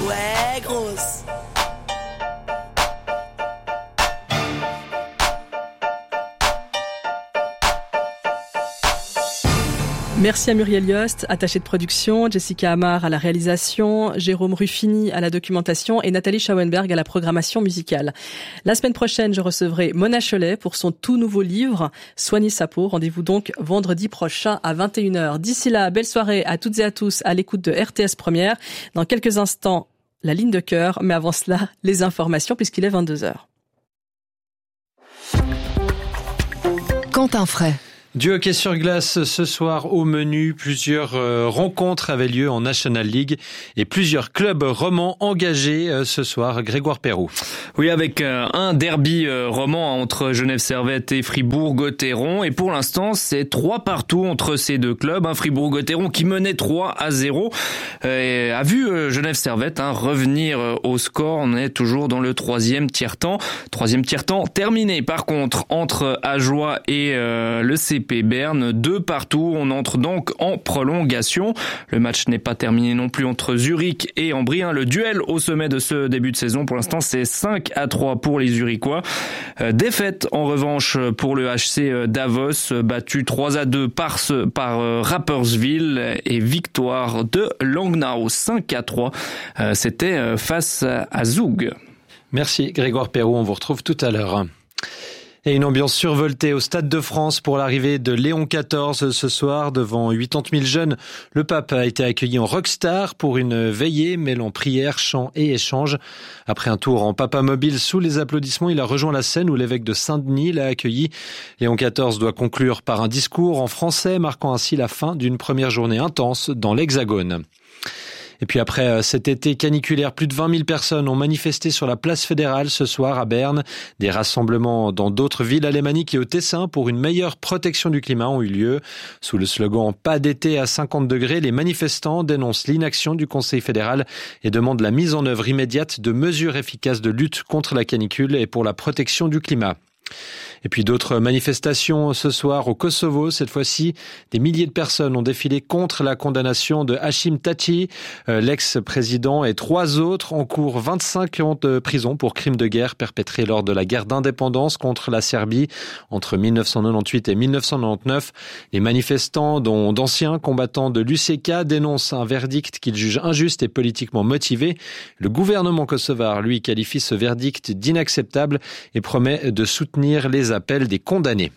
Ouais, grosse. Merci à Muriel Yost, attachée de production, Jessica Amar à la réalisation, Jérôme Ruffini à la documentation et Nathalie Schauenberg à la programmation musicale. La semaine prochaine, je recevrai Mona Cholet pour son tout nouveau livre, Soigner sa peau. Rendez-vous donc vendredi prochain à 21h. D'ici là, belle soirée à toutes et à tous à l'écoute de RTS Première. Dans quelques instants, la ligne de cœur, mais avant cela, les informations puisqu'il est 22h. Quentin Fray. Du hockey sur glace ce soir au menu, plusieurs rencontres avaient lieu en National League et plusieurs clubs romans engagés ce soir. Grégoire Perrault. Oui, avec un derby roman entre Genève Servette et Fribourg-Gotteron, et pour l'instant c'est 3-3 entre ces deux clubs. Fribourg-Gotteron qui menait 3-0 a vu Genève Servette revenir au score. On est toujours dans le troisième tiers-temps terminé par contre entre Ajoie et le CP Berne, 2-2. On entre donc en prolongation. Le match n'est pas terminé non plus entre Zurich et Ambry. Le duel au sommet de ce début de saison, pour l'instant, c'est 5-3 pour les Zurichois. Défaite en revanche pour le HC Davos, battu 3-2 par Rapperswil, et victoire de Langnau 5-3. C'était face à Zug. Merci Grégoire Perrault, on vous retrouve tout à l'heure. Et une ambiance survoltée au Stade de France pour l'arrivée de Léon XIV ce soir. Devant 80 000 jeunes, le pape a été accueilli en rockstar pour une veillée mêlant prière, chant et échange. Après un tour en papa mobile sous les applaudissements, il a rejoint la scène où l'évêque de Saint-Denis l'a accueilli. Léon XIV doit conclure par un discours en français, marquant ainsi la fin d'une première journée intense dans l'Hexagone. Et puis après cet été caniculaire, plus de 20 000 personnes ont manifesté sur la place fédérale ce soir à Berne. Des rassemblements dans d'autres villes alémaniques et au Tessin pour une meilleure protection du climat ont eu lieu. Sous le slogan « Pas d'été à 50 degrés », les manifestants dénoncent l'inaction du Conseil fédéral et demandent la mise en œuvre immédiate de mesures efficaces de lutte contre la canicule et pour la protection du climat. Et puis d'autres manifestations ce soir au Kosovo. Cette fois-ci, des milliers de personnes ont défilé contre la condamnation de Hashim Thaçi, l'ex-président, et 3 autres en cours 25 ans de prison pour crimes de guerre perpétrés lors de la guerre d'indépendance contre la Serbie entre 1998 et 1999. Les manifestants, dont d'anciens combattants de l'UÇK, dénoncent un verdict qu'ils jugent injuste et politiquement motivé. Le gouvernement kosovar, lui, qualifie ce verdict d'inacceptable et promet de soutenir les appels des condamnés.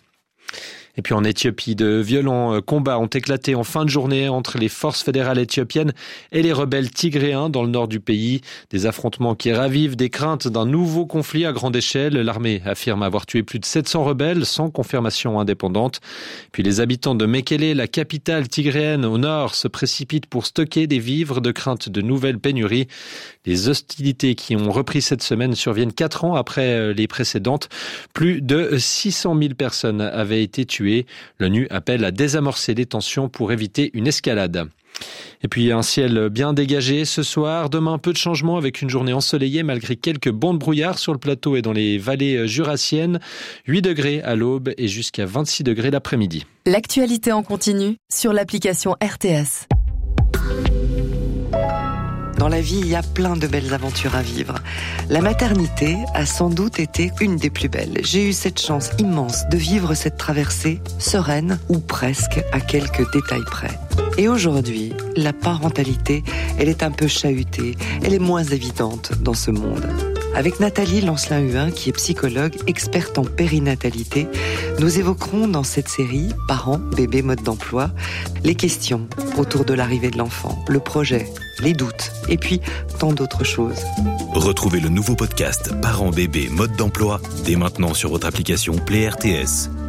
Et puis en Éthiopie, de violents combats ont éclaté en fin de journée entre les forces fédérales éthiopiennes et les rebelles tigréens dans le nord du pays. Des affrontements qui ravivent des craintes d'un nouveau conflit à grande échelle. L'armée affirme avoir tué plus de 700 rebelles sans confirmation indépendante. Puis les habitants de Mekele, la capitale tigréenne au nord, se précipitent pour stocker des vivres de crainte de nouvelles pénuries. Les hostilités qui ont repris cette semaine surviennent 4 ans après les précédentes. Plus de 600 000 personnes avaient été tuées. L'ONU appelle à désamorcer les tensions pour éviter une escalade. Et puis un ciel bien dégagé ce soir. Demain, peu de changements avec une journée ensoleillée malgré quelques bancs de brouillard sur le plateau et dans les vallées jurassiennes. 8 degrés à l'aube et jusqu'à 26 degrés l'après-midi. L'actualité en continu sur l'application RTS. Dans la vie, il y a plein de belles aventures à vivre. La maternité a sans doute été une des plus belles. J'ai eu cette chance immense de vivre cette traversée sereine, ou presque, à quelques détails près. Et aujourd'hui, la parentalité, elle est un peu chahutée, elle est moins évidente dans ce monde. Avec Nathalie Lancelin-Huin, qui est psychologue, experte en périnatalité, nous évoquerons dans cette série « Parents, bébés, mode d'emploi » les questions autour de l'arrivée de l'enfant, le projet, les doutes et puis tant d'autres choses. Retrouvez le nouveau podcast « Parents, bébés, mode d'emploi » dès maintenant sur votre application Play RTS.